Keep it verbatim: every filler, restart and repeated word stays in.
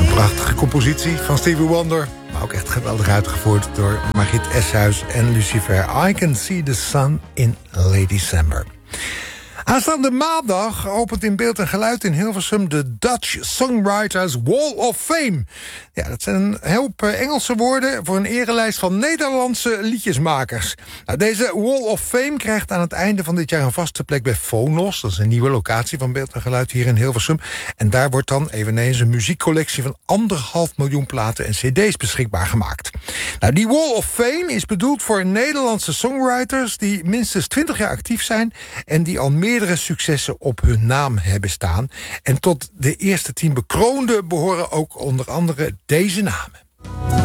Prachtige compositie van Stevie Wonder, maar ook echt geweldig uitgevoerd door Margriet Eshuis en Lucifer. I Can See the Sun in Late December. Aanstaande maandag opent in beeld en geluid in Hilversum de Dutch Songwriters Wall of Fame. Ja, dat zijn een hoop Engelse woorden voor een erelijst van Nederlandse liedjesmakers. Nou, deze Wall of Fame krijgt aan het einde van dit jaar een vaste plek bij Phonos. Dat is een nieuwe locatie van beeld en geluid hier in Hilversum. En daar wordt dan eveneens een muziekcollectie van anderhalf miljoen platen en cd's beschikbaar gemaakt. Nou, die Wall of Fame is bedoeld voor Nederlandse songwriters die minstens twintig jaar actief zijn en die al meerdere successen op hun naam hebben staan. En tot de eerste tien bekroonde behoren ook onder andere deze namen.